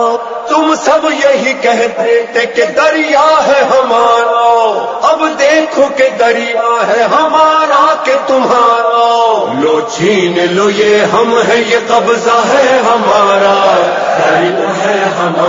तुम सब यही कहते थे कि दरिया है हमारा, अब देखो कि दरिया है हमारा कि तुम्हारा। लो छीन लो ये हम है, ये कब्जा है हमारा, दरिया है हमारा।